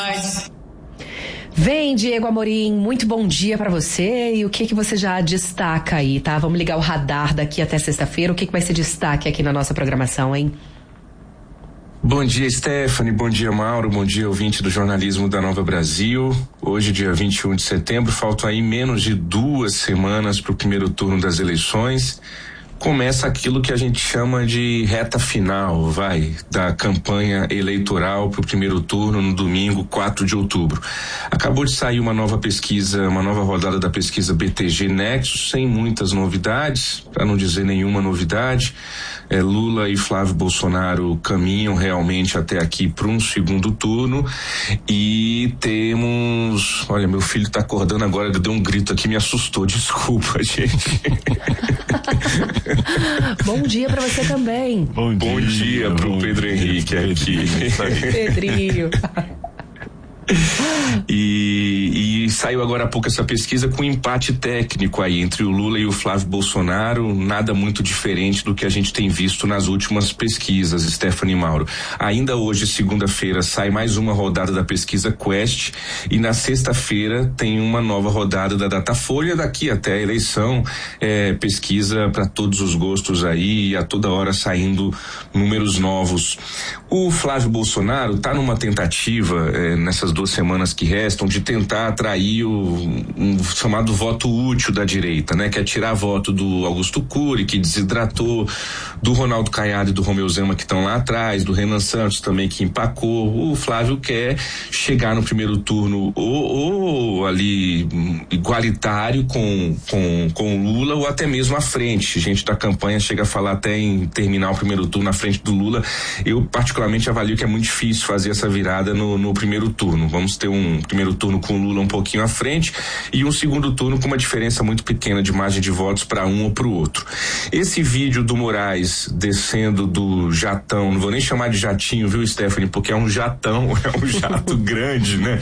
Vem, Diego Amorim, muito bom dia pra você. E o que você já destaca aí, tá? Vamos ligar o radar daqui até sexta-feira. O que vai ser destaque aqui na nossa programação, hein? Bom dia, Stephanie. Bom dia, Mauro. Bom dia, ouvinte do jornalismo da Nova Brasil. Hoje, dia 21 de setembro, faltam aí menos de 2 semanas para o primeiro turno das eleições. Começa aquilo que a gente chama de reta final, da campanha eleitoral para o primeiro turno no domingo, 4 de outubro. Acabou de sair uma nova pesquisa, uma nova rodada da pesquisa BTG Nexus, sem muitas novidades, para não dizer nenhuma novidade. Lula e Flávio Bolsonaro caminham realmente até aqui para um segundo turno e temos, olha, meu filho está acordando agora, deu um grito aqui, me assustou, desculpa, gente. Bom dia pra você também. Bom dia pro Pedro Henrique aqui. Pedrinho. E saiu agora há pouco essa pesquisa com um empate técnico aí entre o Lula e o Flávio Bolsonaro, nada muito diferente do que a gente tem visto nas últimas pesquisas, Stephanie Mauro. Ainda hoje, segunda-feira, sai mais uma rodada da pesquisa Quest e na sexta-feira tem uma nova rodada da Datafolha, daqui até a eleição, pesquisa para todos os gostos aí e a toda hora saindo números novos. O Flávio Bolsonaro está numa tentativa nessas 2 semanas que restam de tentar atrair um chamado voto útil da direita, né? Que é tirar voto do Augusto Cury, que desidratou, do Ronaldo Caiado e do Romeu Zema que estão lá atrás, do Renan Santos também que empacou. O Flávio quer chegar no primeiro turno ou ali igualitário com o Lula ou até mesmo à frente. Gente da campanha chega a falar até em terminar o primeiro turno à frente do Lula. Eu particularmente avalio que é muito difícil fazer essa virada no primeiro turno. Vamos ter um primeiro turno com o Lula um pouquinho à frente e um segundo turno com uma diferença muito pequena de margem de votos para um ou para o outro. Esse vídeo do Moraes descendo do jatão, não vou nem chamar de jatinho, viu, Stephanie, porque é um jatão, é um jato grande, né?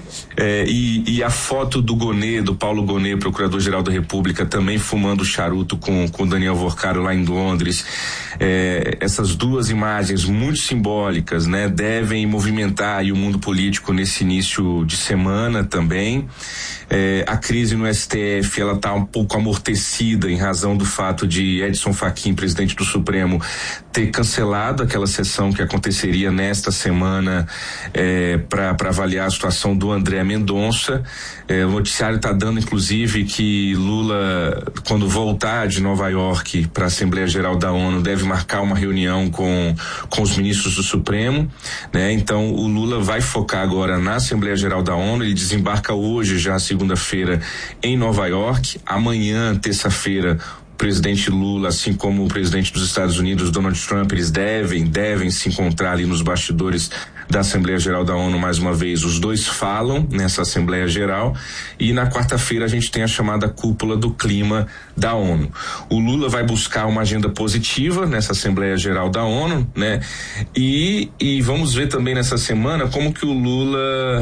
E a foto do Gonê, do Paulo Gonê, procurador-geral da República, também fumando charuto com Daniel Vorcaro lá em Londres. Essas 2 imagens muito simbólicas, né? Devem movimentar aí o mundo político nesse início de semana também. A crise no STF, ela está um pouco amortecida em razão do fato de Edson Fachin, presidente do Supremo, ter cancelado aquela sessão que aconteceria nesta semana para avaliar a situação do André Mendonça. O noticiário está dando, inclusive, que Lula, quando voltar de Nova York para a Assembleia Geral da ONU, deve marcar uma reunião com os ministros do Supremo, né? Então, o Lula vai focar agora na Assembleia Geral da ONU. Ele desembarca hoje, já segunda-feira, em Nova York. Amanhã, terça-feira, o presidente Lula, assim como o presidente dos Estados Unidos, Donald Trump, eles devem se encontrar ali nos bastidores da Assembleia Geral da ONU mais uma vez. Os dois falam nessa Assembleia Geral e na quarta-feira a gente tem a chamada cúpula do clima da ONU. O Lula vai buscar uma agenda positiva nessa Assembleia Geral da ONU, né? E vamos ver também nessa semana como que o Lula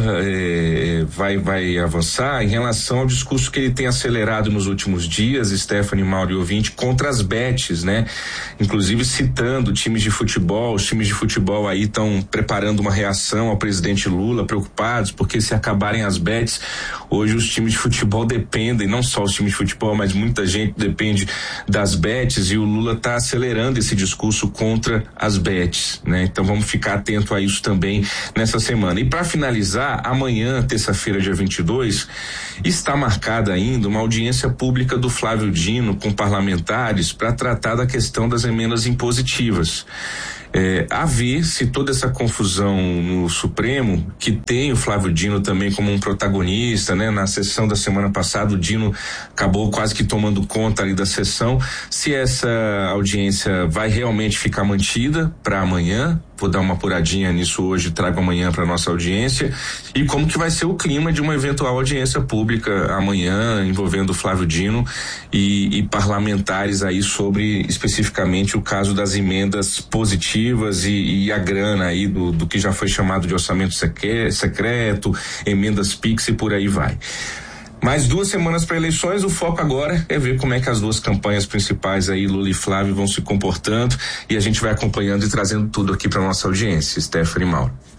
vai avançar em relação ao discurso que ele tem acelerado nos últimos dias, Stephanie, Mauro e ouvinte, contra as bets, né? Inclusive citando times de futebol. Os times de futebol aí estão preparando uma reação ao presidente Lula, preocupados porque se acabarem as bets, hoje os times de futebol dependem, não só os times de futebol, mas muita gente depende das bets, e o Lula está acelerando esse discurso contra as bets, né? Então vamos ficar atento a isso também nessa semana. E para finalizar, amanhã, terça-feira, dia 22, está marcada ainda uma audiência pública do Flávio Dino com parlamentares para tratar da questão das emendas impositivas. A ver se toda essa confusão no Supremo, que tem o Flávio Dino também como um protagonista, né? Na sessão da semana passada, o Dino acabou quase que tomando conta ali da sessão, se essa audiência vai realmente ficar mantida para amanhã. Vou dar uma apuradinha nisso hoje, trago amanhã para nossa audiência, e como que vai ser o clima de uma eventual audiência pública amanhã, envolvendo o Flávio Dino e parlamentares aí sobre especificamente o caso das emendas positivas e a grana aí do que já foi chamado de orçamento secreto, emendas PIX e por aí vai. Mais 2 semanas para eleições, o foco agora é ver como é que as 2 campanhas principais aí, Lula e Flávio, vão se comportando, e a gente vai acompanhando e trazendo tudo aqui para nossa audiência, Stephanie, Mauro.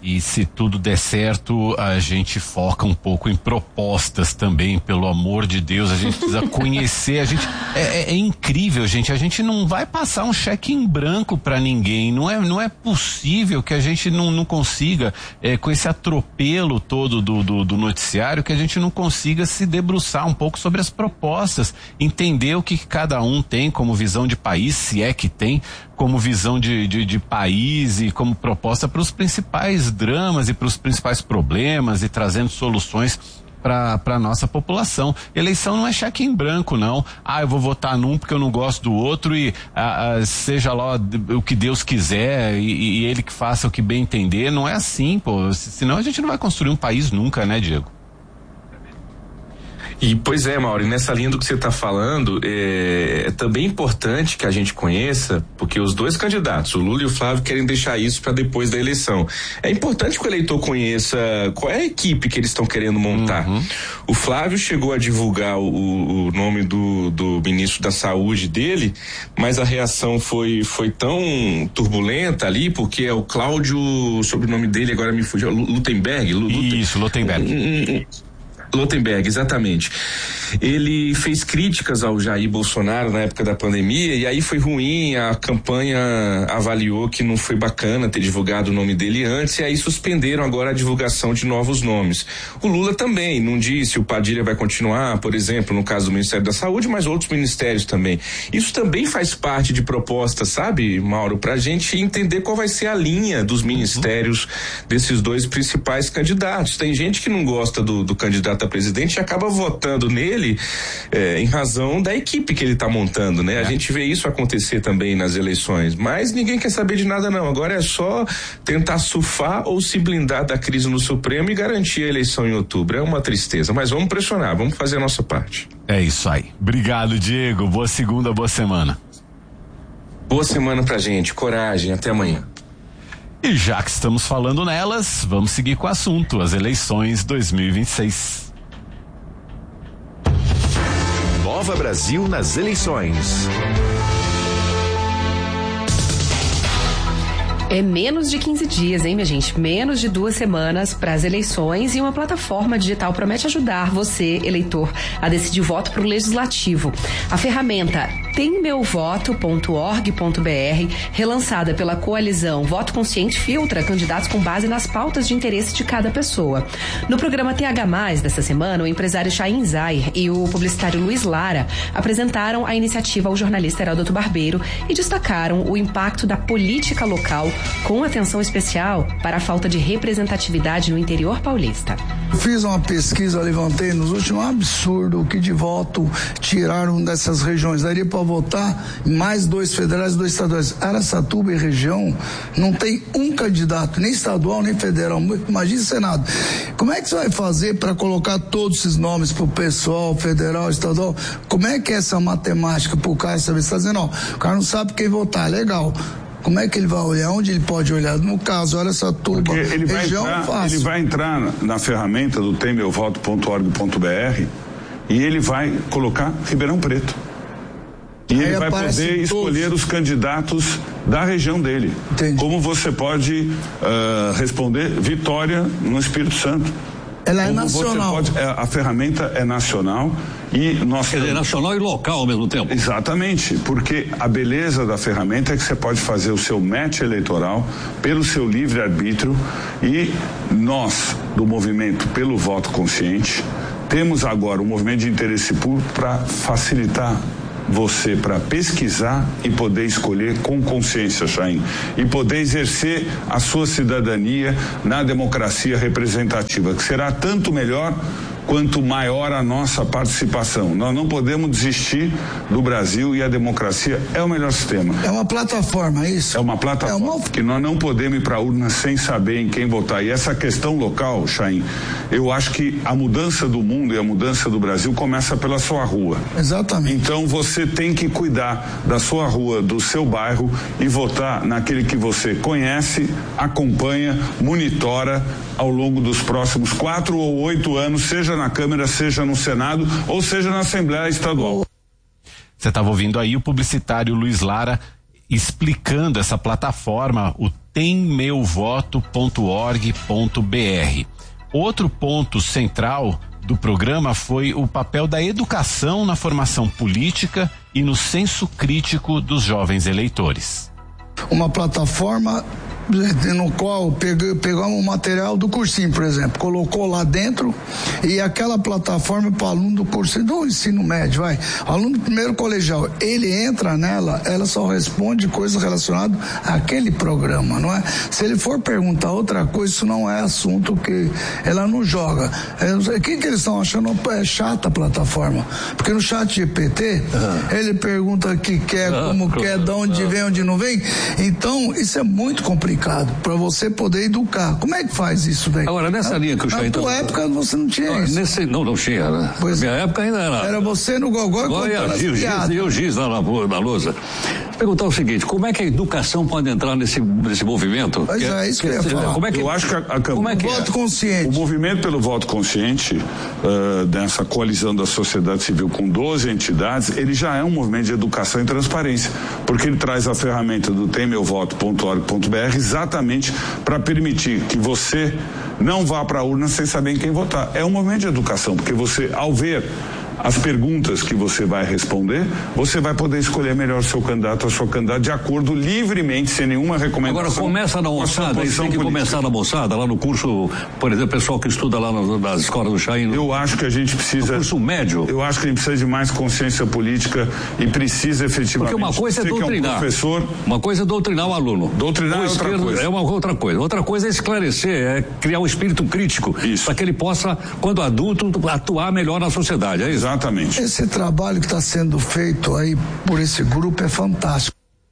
E se tudo der certo, a gente foca um pouco em propostas também, pelo amor de Deus, a gente precisa conhecer, é incrível, gente, a gente não vai passar um cheque em branco para ninguém, não é possível que a gente não consiga, com esse atropelo todo do noticiário, que a gente não consiga se debruçar um pouco sobre as propostas, entender o que cada um tem como visão de país, se é que tem, como visão de país e como proposta para os principais dramas e para os principais problemas e trazendo soluções para a nossa população. Eleição não é cheque em branco, não. Eu vou votar num porque eu não gosto do outro e seja lá o que Deus quiser e ele que faça o que bem entender. Não é assim, pô. Senão a gente não vai construir um país nunca, né, Diego? E pois é, Mauro, e nessa linha do que você está falando, é também importante que a gente conheça, porque os dois candidatos, o Lula e o Flávio, querem deixar isso para depois da eleição. É importante que o eleitor conheça qual é a equipe que eles estão querendo montar. O Flávio chegou a divulgar o nome do ministro da Saúde dele, mas a reação foi tão turbulenta ali, porque é o Cláudio, o sobrenome dele agora me fugiu, Luttenberg. Isso, Luttenberg. Luttenberg, exatamente. Ele fez críticas ao Jair Bolsonaro na época da pandemia e aí foi ruim, a campanha avaliou que não foi bacana ter divulgado o nome dele antes e aí suspenderam agora a divulgação de novos nomes. O Lula também não disse, o Padilha vai continuar, por exemplo, no caso do Ministério da Saúde, mas outros ministérios também. Isso também faz parte de propostas, sabe, Mauro, pra gente entender qual vai ser a linha dos ministérios desses dois principais candidatos. Tem gente que não gosta do candidato a presidente e acaba votando nele em razão da equipe que ele está montando, né? A gente vê isso acontecer também nas eleições, mas ninguém quer saber de nada não, agora é só tentar surfar ou se blindar da crise no Supremo e garantir a eleição em outubro. É uma tristeza, mas vamos pressionar, vamos fazer a nossa parte. É isso aí. Obrigado, Diego, boa segunda, boa semana. Boa semana pra gente, coragem, até amanhã. E já que estamos falando nelas, vamos seguir com o assunto, as eleições 2026. Nova Brasil nas eleições. É menos de 15 dias, hein, minha gente? Menos de 2 semanas para as eleições e uma plataforma digital promete ajudar você, eleitor, a decidir voto para o Legislativo. A ferramenta temmeuvoto.org.br, relançada pela coalizão Voto Consciente, filtra candidatos com base nas pautas de interesse de cada pessoa. No programa TH+, dessa semana, o empresário Chaim Zayer e o publicitário Luiz Lara apresentaram a iniciativa ao jornalista Heródoto Barbeiro e destacaram o impacto da política local com atenção especial para a falta de representatividade no interior paulista. Fiz uma pesquisa, levantei nos últimos, um absurdo o que de voto tiraram dessas regiões. Daria para votar em mais 2 federais e 2 estaduais. Araçatuba e região não tem um candidato, nem estadual nem federal. Imagina o Senado. Como é que você vai fazer para colocar todos esses nomes pro pessoal, federal, estadual? Como é que é essa matemática pro cara saber? Você tá dizendo, ó, o cara não sabe quem votar, legal. Como é que ele vai olhar? Onde ele pode olhar? No caso, olha essa turma. Ele vai entrar na ferramenta do temmeuvoto.org.br e ele vai colocar Ribeirão Preto. E aí ele vai poder escolher os candidatos da região dele. Entendi. Como você pode responder Vitória no Espírito Santo. Ela é nacional. A ferramenta é nacional e nós quer dizer, nacional e local ao mesmo tempo. Exatamente, porque a beleza da ferramenta é que você pode fazer o seu match eleitoral pelo seu livre-arbítrio e nós, do movimento Pelo Voto Consciente, temos agora um movimento de interesse público para facilitar você para pesquisar e poder escolher com consciência, Chaim, e poder exercer a sua cidadania na democracia representativa, que será tanto melhor quanto maior a nossa participação. Nós não podemos desistir do Brasil e a democracia é o melhor sistema. É uma plataforma, é isso? É uma plataforma que nós não podemos ir para a urna sem saber em quem votar. E essa questão local, Chaim, eu acho que a mudança do mundo e a mudança do Brasil começa pela sua rua. Exatamente. Então você tem que cuidar da sua rua, do seu bairro e votar naquele que você conhece, acompanha, monitora ao longo dos próximos 4 ou 8 anos, seja na Câmara, seja no Senado, ou seja na Assembleia Estadual. Você estava ouvindo aí o publicitário Luiz Lara explicando essa plataforma, o temmeuvoto.org.br. Outro ponto central do programa foi o papel da educação na formação política e no senso crítico dos jovens eleitores. Uma plataforma no qual pegamos o material do cursinho, por exemplo, colocou lá dentro, e aquela plataforma para o aluno do cursinho, do ensino médio, aluno do primeiro colegial, ele entra nela, ela só responde coisas relacionadas àquele programa, não é? Se ele for perguntar outra coisa, isso não é assunto que ela não joga. O que eles estão achando? É chata a plataforma, porque no chat GPT, ele pergunta o que quer, como quer, de onde vem, onde não vem. Então, isso é muito complicado para você poder educar. Como é que faz isso daí? Agora, nessa linha que o Chain... Na tua época você não tinha isso. Não tinha, né? Na minha época ainda era... Era você no Gogó e o Giz lá na lousa. Perguntar o seguinte, como é que a educação pode entrar nesse movimento? Mas é isso que eu ia falar. Eu acho que a campanha... Voto consciente. O movimento pelo voto consciente, dessa coalizão da sociedade civil com 12 entidades, ele já é um movimento de educação e transparência, porque ele traz a ferramenta do temmeuvoto.org.br exatamente para permitir que você não vá para a urna sem saber em quem votar. É um movimento de educação, porque você, ao ver as perguntas que você vai responder, você vai poder escolher melhor seu candidato, a sua candidata, de acordo livremente, sem nenhuma recomendação. Agora começa na moçada, isso tem que começar na moçada, lá no curso, por exemplo, pessoal que estuda lá nas escolas do Chain. Eu acho que a gente precisa... No curso médio. Eu acho que a gente precisa de mais consciência política e precisa efetivamente... Porque uma coisa é doutrinar. Uma coisa é doutrinar o aluno. Doutrinar é outra coisa. É uma outra coisa. Outra coisa é esclarecer, é criar um espírito crítico. Isso. Para que ele possa, quando adulto, atuar melhor na sociedade, é isso? Exatamente. Esse trabalho que está sendo feito aí por esse grupo é fantástico.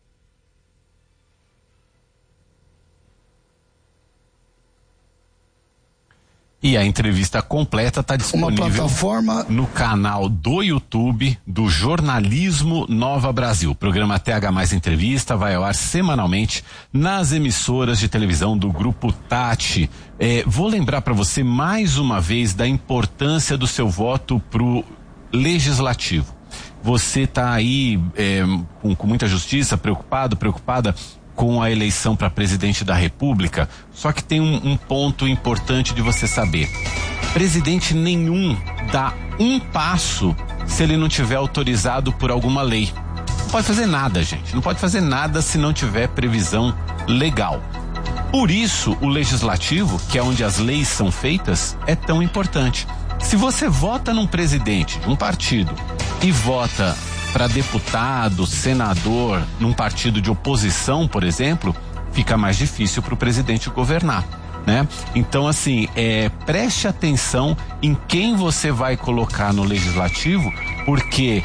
E a entrevista completa está disponível no canal do YouTube do Jornalismo Nova Brasil. O programa TH Mais Entrevista vai ao ar semanalmente nas emissoras de televisão do Grupo Tati. Vou lembrar para você mais uma vez da importância do seu voto pro legislativo. Você está aí com muita justiça, preocupada com a eleição para presidente da República, só que tem um ponto importante de você saber. Presidente nenhum dá um passo se ele não tiver autorizado por alguma lei. Não pode fazer nada, gente. Não pode fazer nada se não tiver previsão legal. Por isso, o legislativo, que é onde as leis são feitas, é tão importante. Se você vota num presidente de um partido e vota para deputado, senador, num partido de oposição, por exemplo, fica mais difícil para o presidente governar, né? Então, assim, preste atenção em quem você vai colocar no legislativo, porque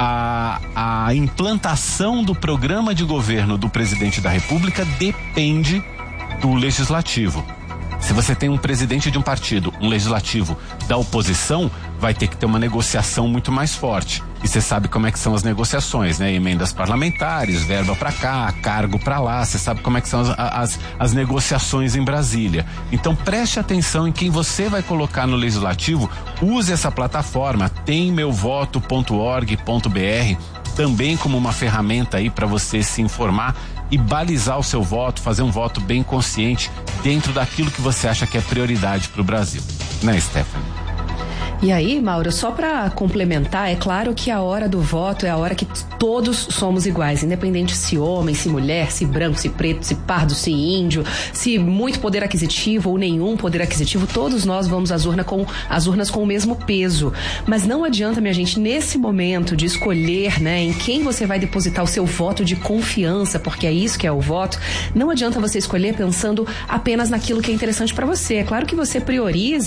a implantação do programa de governo do presidente da República depende do legislativo. Se você tem um presidente de um partido, um legislativo da oposição, vai ter que ter uma negociação muito mais forte. E você sabe como é que são as negociações, né? Emendas parlamentares, verba para cá, cargo para lá, você sabe como é que são as negociações em Brasília. Então preste atenção em quem você vai colocar no legislativo, use essa plataforma, temmeuvoto.org.br, também como uma ferramenta aí para você se informar e balizar o seu voto, fazer um voto bem consciente dentro daquilo que você acha que é prioridade para o Brasil, né, Stephanie? E aí, Mauro, só para complementar, é claro que a hora do voto é a hora que todos somos iguais, independente se homem, se mulher, se branco, se preto, se pardo, se índio, se muito poder aquisitivo ou nenhum poder aquisitivo, todos nós vamos às urnas com o mesmo peso. Mas não adianta, minha gente, nesse momento de escolher, né, em quem você vai depositar o seu voto de confiança, porque é isso que é o voto, não adianta você escolher pensando apenas naquilo que é interessante para você. É claro que você prioriza